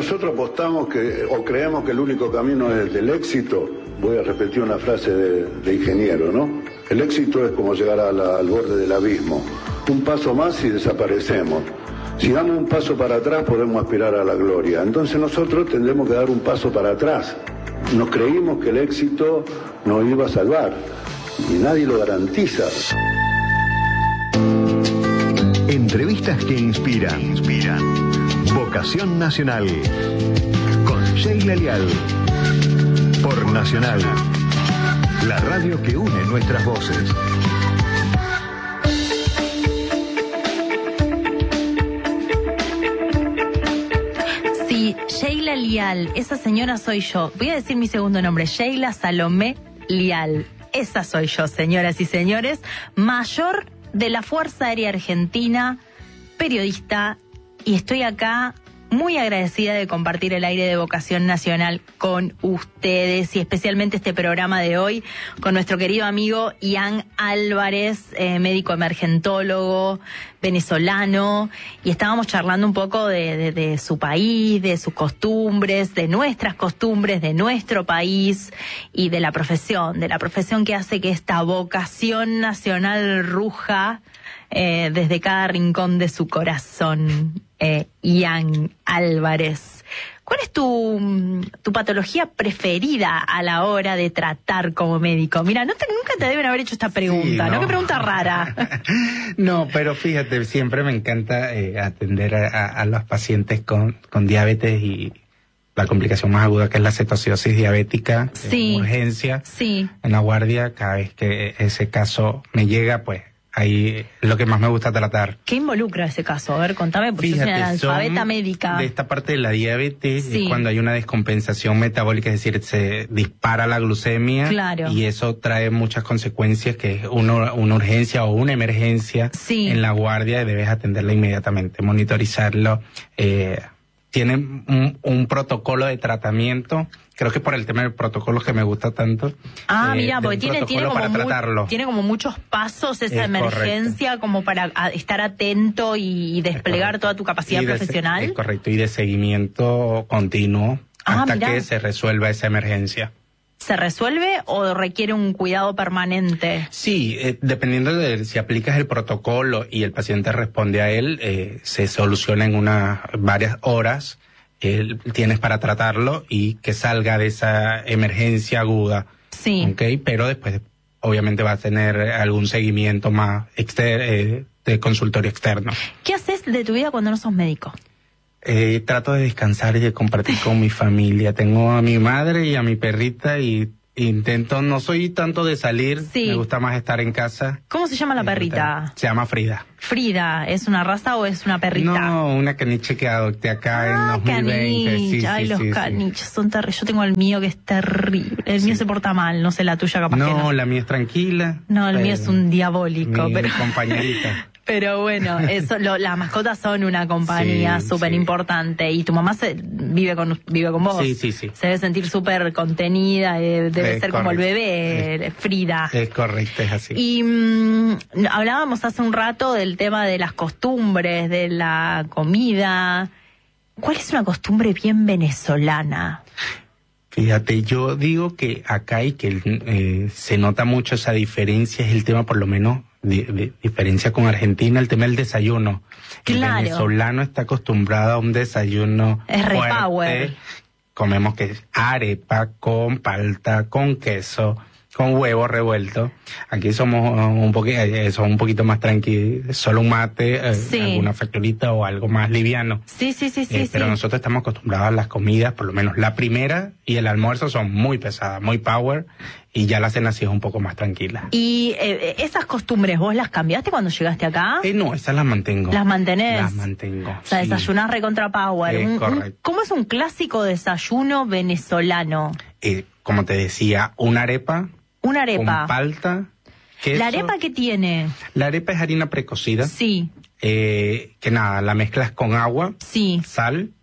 nosotros apostamos o creemos que el único camino es del éxito, voy a repetir una frase de ingeniero, ¿no? El éxito es como llegar al borde del abismo. Un paso más y desaparecemos. Si damos un paso para atrás podemos aspirar a la gloria. Entonces nosotros tendremos que dar un paso para atrás. Nos creímos que el éxito nos iba a salvar y nadie lo garantiza. Entrevistas que inspiran. Vocación Nacional. Con Sheila Lial. Por Nacional. La radio que une nuestras voces. Sí, Sheila Lial, esa señora soy yo. Voy a decir mi segundo nombre, Sheila Salomé Lial. Esa soy yo, señoras y señores, mayor de la Fuerza Aérea Argentina, periodista, y estoy acá muy agradecida de compartir el aire de Vocación Nacional con ustedes y especialmente este programa de hoy con nuestro querido amigo Ian Álvarez, médico emergentólogo venezolano, y estábamos charlando un poco de su país, de sus costumbres, de nuestras costumbres, de nuestro país y de la profesión que hace que esta vocación nacional ruja desde cada rincón de su corazón. Ian Álvarez, ¿cuál es tu patología preferida a la hora de tratar como médico? Mira, nunca te deben haber hecho esta pregunta, sí, ¿no? Qué pregunta rara. No, pero fíjate, siempre me encanta atender a los pacientes con diabetes y la complicación más aguda, que es la cetoacidosis diabética, sí, en urgencia, sí, en la guardia. Cada vez que ese caso me llega, pues ahí es lo que más me gusta tratar. ¿Qué involucra ese caso? A ver, contame, porque yo soy analfabeta médica. De esta parte de la diabetes, sí, es cuando hay una descompensación metabólica, es decir, se dispara la glucemia, claro, y eso trae muchas consecuencias, que es una urgencia o una emergencia, sí, en la guardia, y debes atenderla inmediatamente, monitorizarlo. Tiene un protocolo de tratamiento. Creo que por el tema del protocolo que me gusta tanto. Mira, porque tiene como muchos pasos esa emergencia, correcto, como para estar atento y desplegar toda tu capacidad profesional. Es correcto, y de seguimiento continuo hasta que se resuelva esa emergencia. ¿Se resuelve o requiere un cuidado permanente? Sí, dependiendo de si aplicas el protocolo y el paciente responde a él, se soluciona en varias horas. Tienes para tratarlo y que salga de esa emergencia aguda. Sí. ¿Okay? Pero después, obviamente, va a tener algún seguimiento más de consultorio externo. ¿Qué haces de tu vida cuando no sos médico? Trato de descansar y de compartir con mi familia. Tengo a mi madre y a mi perrita y intento, no soy tanto de salir, sí, me gusta más estar en casa. ¿Cómo se llama la perrita? Se llama Frida. Frida, ¿es una raza o es una perrita? No, una caniche que adopté acá en 2020. Caniche. Ay, los caniches son terribles. Yo tengo el mío que es terrible. El mío se porta mal, no sé, la tuya capaz que no. No, la mía es tranquila. No, el mío es un diabólico. Mi compañerita. Pero bueno, las mascotas son una compañía súper importante. Y tu mamá vive con vos. Sí. Se debe sentir súper contenida, debe ser como el bebé, Frida. Es correcto, es así. Y hablábamos hace un rato del tema de las costumbres, de la comida. ¿Cuál es una costumbre bien venezolana? Fíjate, yo digo que acá y que se nota mucho esa diferencia, es el tema por lo menos de diferencia con Argentina, el tema del desayuno. Claro. El venezolano está acostumbrado a un desayuno fuerte. Power. Comemos que arepa con palta, con queso, con huevo revuelto. Aquí somos un poquito más tranquilos, solo un mate, alguna facturita o algo más liviano. Sí. Pero nosotros estamos acostumbrados a las comidas, por lo menos la primera y el almuerzo son muy pesadas, muy power, y ya la cena sí es un poco más tranquila. ¿Y esas costumbres vos las cambiaste cuando llegaste acá? No, esas las mantengo. ¿Las mantenés? Las mantengo, O sea, desayunás recontra power. Correcto. ¿Cómo es un clásico desayuno venezolano? Como te decía, una arepa. Una arepa. Con palta, queso. ¿La arepa qué tiene? La arepa es harina precocida. Sí. Que nada, la mezclas con agua. Sí. Sal.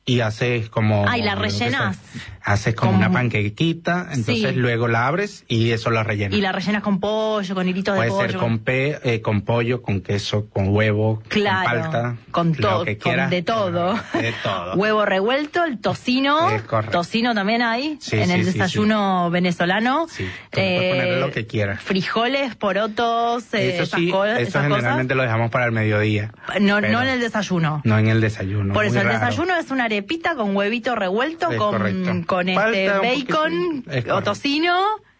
y haces como... y la rellenas. Haces como una panquequita, entonces luego la abres y eso la rellenas. Y la rellenas con pollo, con hilitos de pollo. Puede ser con pollo, con queso, con huevo, con palta. Con todo, de todo. De todo. Huevo revuelto, el tocino. Es correcto. Tocino también hay en el desayuno venezolano. Sí, puedes ponerle lo que quieras. Frijoles, porotos, eso generalmente lo dejamos para el mediodía. No en el desayuno. No en el desayuno. Por eso el desayuno es una arepita con huevito revuelto, con bacon o tocino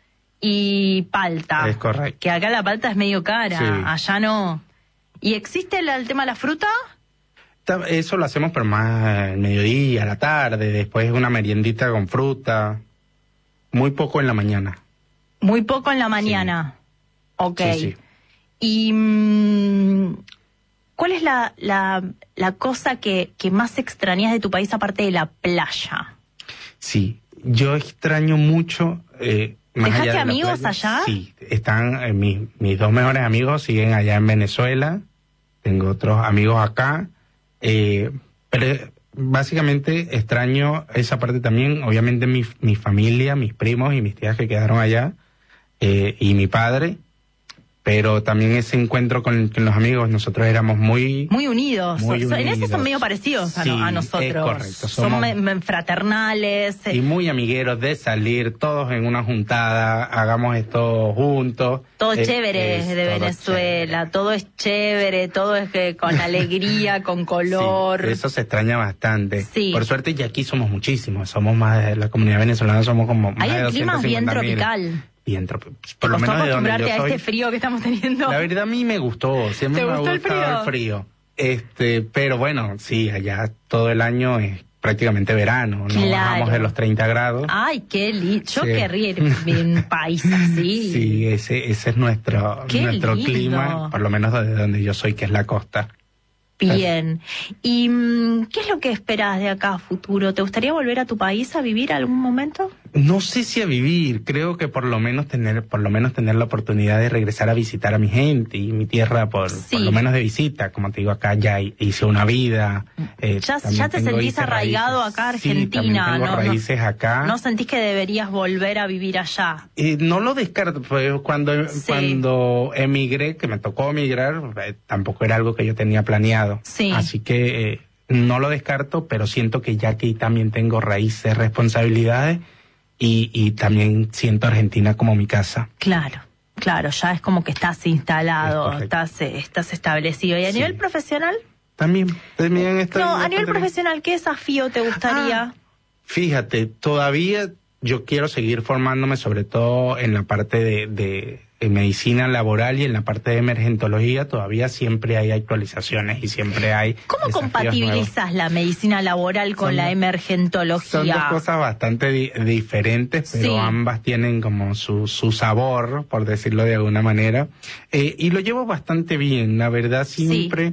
y palta. Es correcto. Que acá la palta es medio cara, allá no. ¿Y existe el tema de la fruta? Eso lo hacemos pero más al mediodía, a la tarde, después una meriendita con fruta. Muy poco en la mañana. Muy poco en la mañana. Sí. Ok. Sí. Y ¿cuál es la cosa que más extrañas de tu país aparte de la playa? Sí, yo extraño mucho... ¿Dejaste amigos allá? Sí, están mis dos mejores amigos siguen allá en Venezuela. Tengo otros amigos acá. Pero básicamente extraño esa parte también. Obviamente mi familia, mis primos y mis tías que quedaron allá. Y mi padre. Pero también ese encuentro con los amigos, nosotros éramos muy unidos. En eso son medio parecidos a nosotros. Es correcto. Son fraternales. Y muy amigueros de salir todos en una juntada, hagamos esto juntos. Todo chévere de Venezuela, chévere. Todo es chévere, todo es con alegría, con color. Sí, eso se extraña bastante. Sí. Por suerte ya aquí somos muchísimos, somos más de la comunidad venezolana, somos como más de 250.000. Hay el clima bien tropical. Por lo menos de donde yo soy. A este frío que estamos teniendo. La verdad a mí me gustó, siempre me ha gustado el frío. Pero bueno, sí, allá todo el año es prácticamente verano, no bajamos de los 30 grados. Ay, qué lindo. Yo querría ir en un país así. Sí, ese es nuestro clima, por lo menos de donde yo soy, que es la costa. Bien. ¿Y qué es lo que esperas de acá a futuro? ¿Te gustaría volver a tu país a vivir algún momento? No sé si a vivir, creo que por lo menos tener la oportunidad de regresar a visitar a mi gente y mi tierra por lo menos de visita. Como te digo, acá ya hice una vida. Ya te sentís arraigado acá a Argentina, sí, tengo raíces acá. ¿No sentís que deberías volver a vivir allá? No lo descarto, pues cuando emigré, que me tocó emigrar, tampoco era algo que yo tenía planeado. Sí. Así que no lo descarto, pero siento que ya aquí también tengo raíces, responsabilidades. Y también siento Argentina como mi casa. Claro, ya es como que estás instalado, estás establecido. ¿Y a nivel profesional? También a nivel profesional, ¿qué desafío te gustaría? Fíjate, todavía yo quiero seguir formándome, sobre todo en la parte de medicina laboral y en la parte de emergentología. Todavía siempre hay actualizaciones y siempre hay... ¿Cómo compatibilizas la medicina laboral con la emergentología? Son dos cosas bastante diferentes, pero ambas tienen como su sabor, por decirlo de alguna manera. Y lo llevo bastante bien, la verdad, siempre...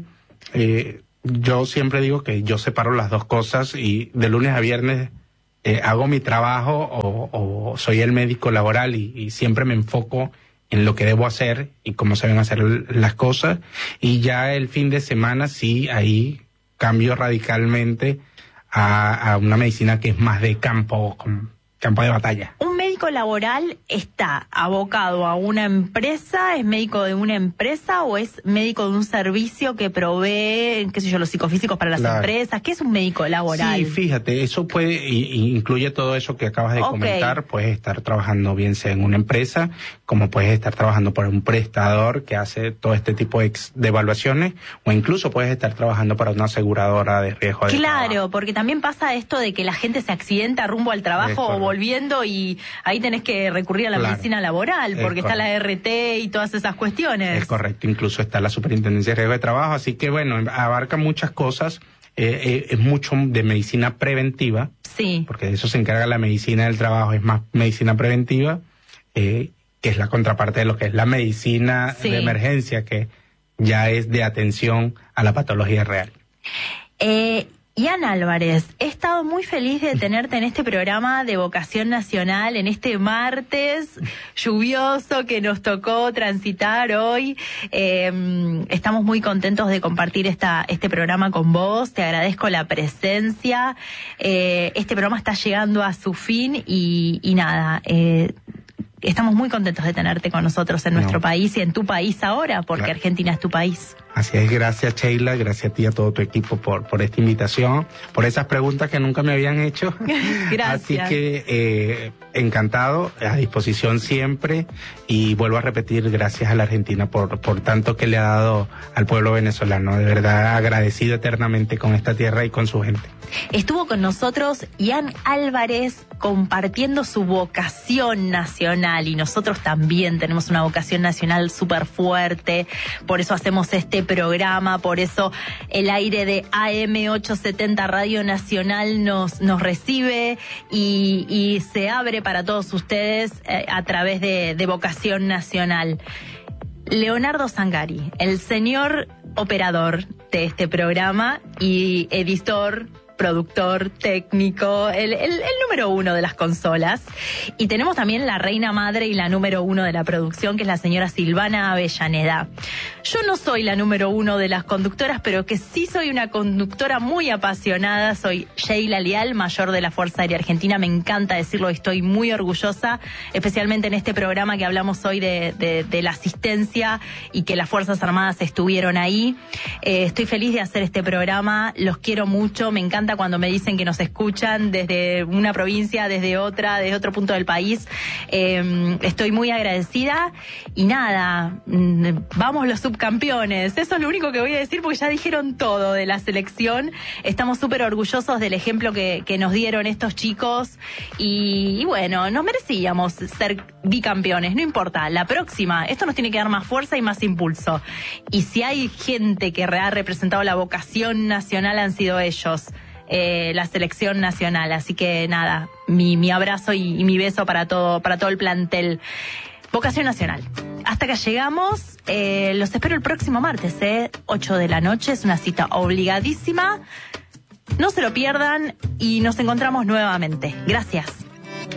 yo siempre digo que yo separo las dos cosas y de lunes a viernes hago mi trabajo o soy el médico laboral y siempre me enfoco en lo que debo hacer y cómo se deben hacer las cosas, y ya el fin de semana sí, ahí cambio radicalmente a una medicina que es más de campo de batalla. ¿Un médico laboral está abocado a una empresa, es médico de una empresa o es médico de un servicio que provee, qué sé yo, los psicofísicos para las empresas? ¿Qué es un médico laboral? Sí, fíjate, eso incluye todo eso que acabas de comentar. Puedes estar trabajando bien sea en una empresa, como puedes estar trabajando por un prestador que hace todo este tipo de evaluaciones, o incluso puedes estar trabajando para una aseguradora de riesgo de trabajo. Claro, porque también pasa esto de que la gente se accidenta rumbo al trabajo o volviendo y ahí tenés que recurrir a la medicina laboral porque está la RT y todas esas cuestiones. Es correcto, incluso está la Superintendencia de Riesgo de Trabajo, así que bueno, abarca muchas cosas, es mucho de medicina preventiva, porque de eso se encarga la medicina del trabajo, es más medicina preventiva, que es la contraparte de lo que es la medicina de emergencia, que ya es de atención a la patología real. Ian Álvarez, he estado muy feliz de tenerte en este programa de Vocación Nacional, en este martes lluvioso que nos tocó transitar hoy. Estamos muy contentos de compartir este programa con vos, te agradezco la presencia. Este programa está llegando a su fin y nada, estamos muy contentos de tenerte con nosotros en nuestro país y en tu país ahora, porque claro. Argentina es tu país. Así es, gracias Sheila, gracias a ti y a todo tu equipo por esta invitación, por esas preguntas que nunca me habían hecho. Gracias. Así que encantado, a disposición siempre, y vuelvo a repetir, gracias a la Argentina por tanto que le ha dado al pueblo venezolano. De verdad agradecido eternamente con esta tierra y con su gente. Estuvo con nosotros Ian Álvarez compartiendo su vocación nacional, y nosotros también tenemos una vocación nacional súper fuerte, por eso hacemos este programa, por eso el aire de AM870 Radio Nacional nos recibe y se abre para todos ustedes a través de Vocación Nacional. Leonardo Zangari, el señor operador de este programa y editor, productor, técnico, el número uno de las consolas. Y tenemos también la reina madre y la número uno de la producción, que es la señora Silvana Avellaneda. Yo no soy la número uno de las conductoras, pero que sí soy una conductora muy apasionada. Soy Sheila Lial, mayor de la Fuerza Aérea Argentina. Me encanta decirlo, estoy muy orgullosa, especialmente en este programa que hablamos hoy de la asistencia y que las Fuerzas Armadas estuvieron ahí. Estoy feliz de hacer este programa, los quiero mucho, me encanta cuando me dicen que nos escuchan desde una provincia, desde otro punto del país. Estoy muy agradecida y nada, vamos los subcampeones. Eso es lo único que voy a decir porque ya dijeron todo de la selección. Estamos súper orgullosos del ejemplo que nos dieron estos chicos y bueno, nos merecíamos ser bicampeones, no importa, la próxima, esto nos tiene que dar más fuerza y más impulso. Y si hay gente que ha representado la vocación nacional, han sido ellos. La selección nacional, así que nada, mi abrazo y mi beso para todo el plantel. Vocación Nacional. Hasta acá llegamos, los espero el próximo martes, 8 de la noche, es una cita obligadísima, no se lo pierdan y nos encontramos nuevamente. Gracias.